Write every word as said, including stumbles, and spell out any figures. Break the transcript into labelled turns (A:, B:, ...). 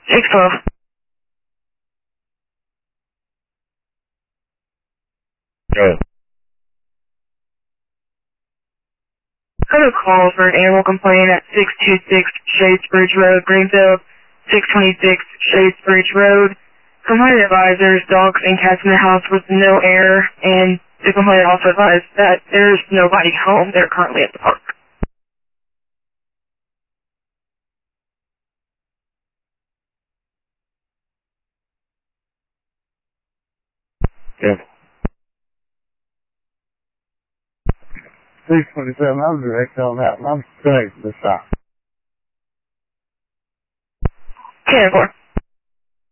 A: six twelve.
B: Go.
A: Got a call for an animal complaint at six two six Shadesbridge Road, Greenfield, six twenty-six Shadesbridge Road. Complaint advisors, dogs and cats in the house with no air, and the complaint also advised that there's nobody home. They're currently at the park.
B: Go.
C: six twenty-seven, I'm direct on that, and I'm straight to the stop.
A: ten four.